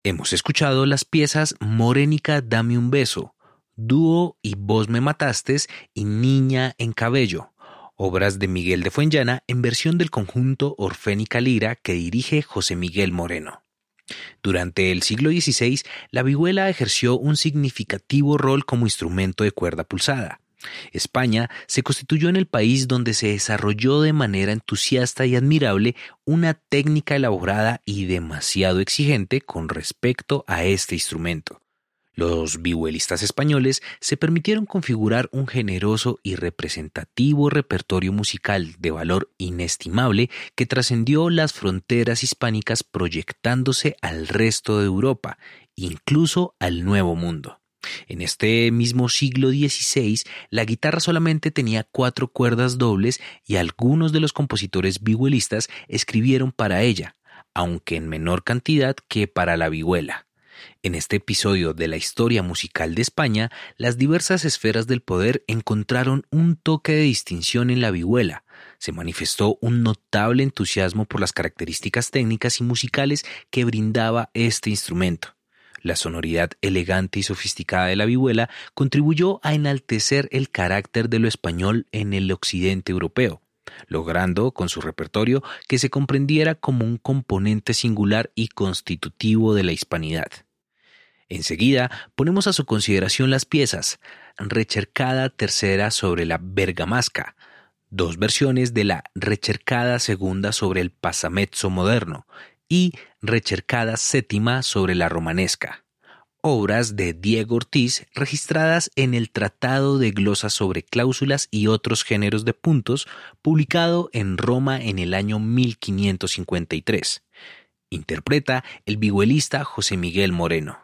Hemos escuchado las piezas Morénica, dame un beso, Dúo y Vos me matastes y Niña en cabello, obras de Miguel de Fuenllana en versión del conjunto Orfénica Lira que dirige José Miguel Moreno. Durante el siglo XVI, la vihuela ejerció un significativo rol como instrumento de cuerda pulsada. España se constituyó en el país donde se desarrolló de manera entusiasta y admirable una técnica elaborada y demasiado exigente con respecto a este instrumento. Los vihuelistas españoles se permitieron configurar un generoso y representativo repertorio musical de valor inestimable que trascendió las fronteras hispánicas proyectándose al resto de Europa, incluso al Nuevo Mundo. En este mismo siglo XVI, la guitarra solamente tenía 4 cuerdas dobles y algunos de los compositores vihuelistas escribieron para ella, aunque en menor cantidad que para la vihuela. En este episodio de la historia musical de España, las diversas esferas del poder encontraron un toque de distinción en la vihuela. Se manifestó un notable entusiasmo por las características técnicas y musicales que brindaba este instrumento. La sonoridad elegante y sofisticada de la vihuela contribuyó a enaltecer el carácter de lo español en el occidente europeo, logrando con su repertorio que se comprendiera como un componente singular y constitutivo de la hispanidad. Enseguida ponemos a su consideración las piezas Recercada tercera sobre la bergamasca, 2 versiones de la Recercada segunda sobre el passamezzo moderno y Recercada séptima sobre la romanesca, obras de Diego Ortiz registradas en el Tratado de glosas sobre cláusulas y otros géneros de puntos, publicado en Roma en el año 1553. Interpreta el vihuelista José Miguel Moreno.